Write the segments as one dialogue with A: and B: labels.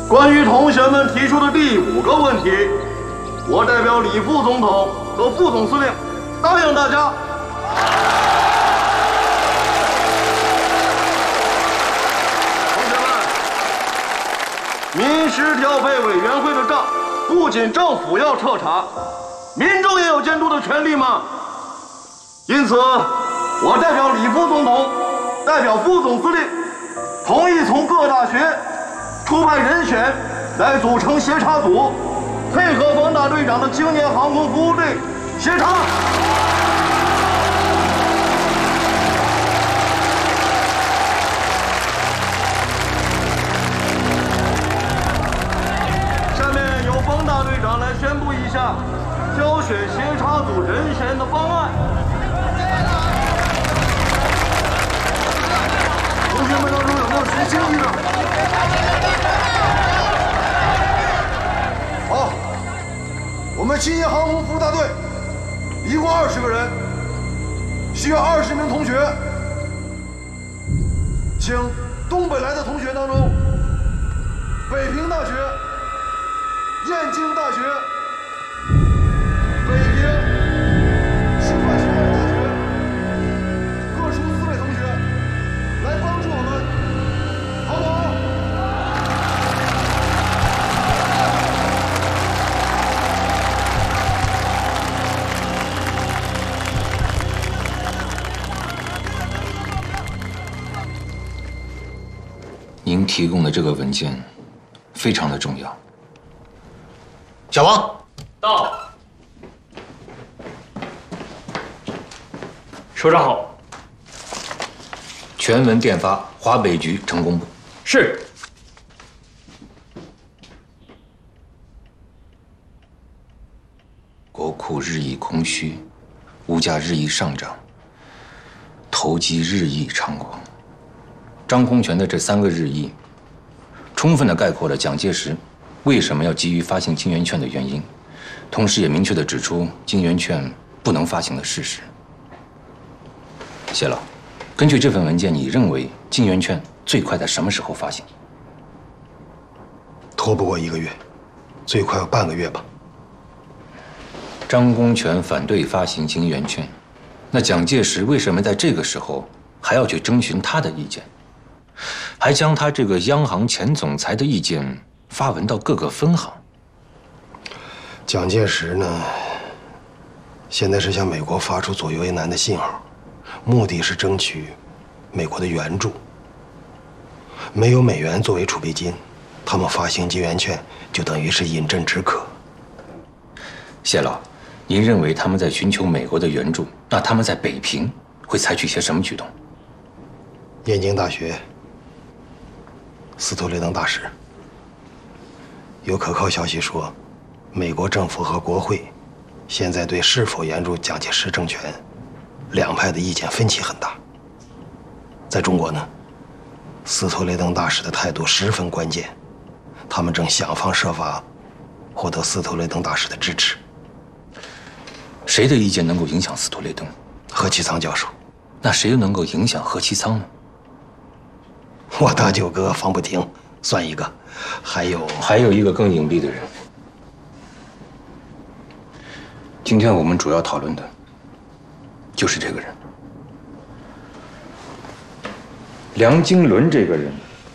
A: 关于同学们提出的第5个问题，我代表李副总统和副总司令答应大家。同学们，民事调配委员会的账，不仅政府要彻查，民众也有监督的权利吗？因此，我代表李副总统，代表副总司令，同意从各大学出派人选来组成协查组，配合冯大队长的青年航空服务队协查。下面由冯大队长来宣布一下挑选协查组人选的方案。同学们当中有没有谁兴趣的？
B: 好，我们青年航空服务大队一共20个人，需要20名同学，请东北来的同学当中，北平大学、燕京大学、北平师范学院大学各处4位同学来帮助我们，好不好？
C: 您提供的这个文件非常的重要。小王，
D: 到。首长好。
C: 全文电发华北局成工部。
D: 是。
C: 国库日益空虚，物价日益上涨，投机日益猖狂。张空权的这3个日益，充分地概括了蒋介石为什么要急于发行金圆券的原因，同时也明确地指出金圆券不能发行的事实。谢老，根据这份文件，你认为金圆券最快在什么时候发行？
B: 拖不过1个月，最快要半个月吧。
C: 张公权反对发行金圆券，那蒋介石为什么在这个时候还要去征询他的意见，还将他这个央行前总裁的意见发文到各个分行？
B: 蒋介石呢，现在是向美国发出左右为难的信号，目的是争取美国的援助。没有美元作为储备金，他们发行金圆券就等于是饮鸩止渴。
C: 谢老，您认为他们在寻求美国的援助，那他们在北平会采取些什么举动？
B: 燕京大学斯托雷登大使，有可靠消息说，美国政府和国会现在对是否援助蒋介石政权，两派的意见分歧很大。在中国呢，斯托雷登大使的态度十分关键，他们正想方设法获得斯托雷登大使的支持。
C: 谁的意见能够影响斯托雷登？
B: 何其仓教授。
C: 那谁又能够影响何其仓呢？
B: 我大舅哥方不听算一个，还有
C: 一个更隐蔽的人。今天我们主要讨论的就是这个人，梁经纶这个人。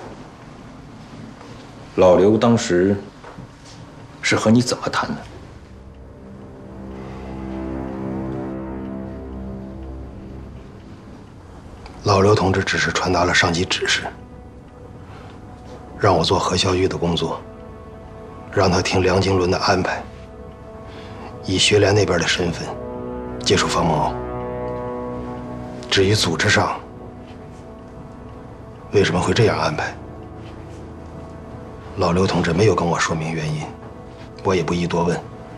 C: 老刘当时是和你怎么谈的？
B: 老刘同志只是传达了上级指示，让我做何孝玉的工作，让他听梁经纶的安排，以学联那边的身份接触方梦敖。至于组织上为什么会这样安排，老刘同志没有跟我说明原因，我也不宜多问。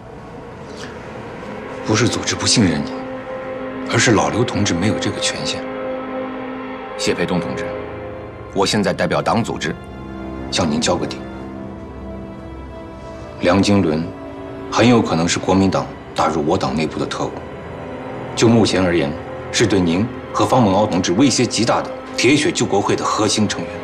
C: 不是组织不信任你，而是老刘同志没有这个权限。谢培东同志，我现在代表党组织向您交个底。梁经纶很有可能是国民党打入我党内部的特务，就目前而言，是对您和方梦敖同志威胁极大的铁血救国会的核心成员。